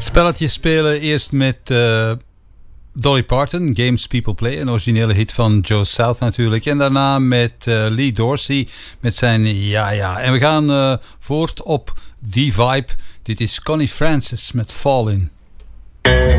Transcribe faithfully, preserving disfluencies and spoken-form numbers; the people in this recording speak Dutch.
Spelletjes spelen eerst met uh, Dolly Parton, Games People Play, een originele hit van Joe South natuurlijk. En daarna met uh, Lee Dorsey met zijn Ja Ja. En we gaan uh, voort op die vibe. Dit is Connie Francis met Fall In.